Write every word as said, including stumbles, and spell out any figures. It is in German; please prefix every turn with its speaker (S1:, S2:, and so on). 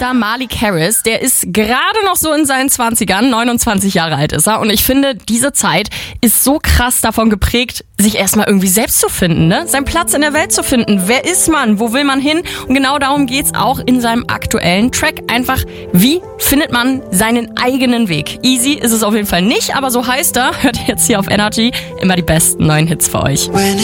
S1: Star Malik Harris, der ist gerade noch so in seinen zwanzigern, neunundzwanzig Jahre alt ist er. Und ich finde, diese Zeit ist so krass davon geprägt, sich erstmal irgendwie selbst zu finden, ne? Seinen Platz in der Welt zu finden. Wer ist man? Wo will man hin? Und genau darum geht's auch in seinem aktuellen Track. Einfach, wie findet man seinen eigenen Weg? Easy ist es auf jeden Fall nicht, aber so heißt er. Hört jetzt hier auf Energy immer die besten neuen Hits für euch.